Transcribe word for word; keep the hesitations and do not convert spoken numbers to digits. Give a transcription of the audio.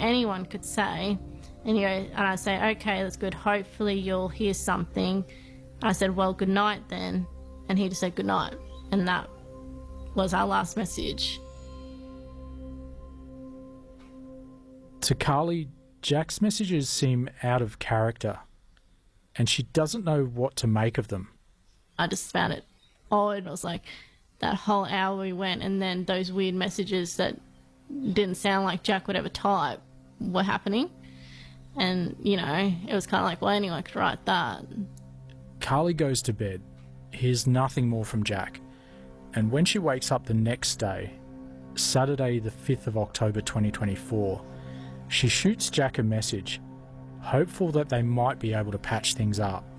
anyone could say. And, you know, and I say, okay, that's good. Hopefully you'll hear something. I said, well, good night then. And he just said, good night. And that was our last message. To Carly, Jack's messages seem out of character, and she doesn't know what to make of them. I just found it odd. It was like that whole hour we went, and then those weird messages that didn't sound like Jack would ever type were happening. And, you know, it was kind of like, well, anyone could write that. Carly goes to bed, hears nothing more from Jack, and when she wakes up the next day, Saturday the fifth of October twenty twenty-four, she shoots Jack a message, hopeful that they might be able to patch things up.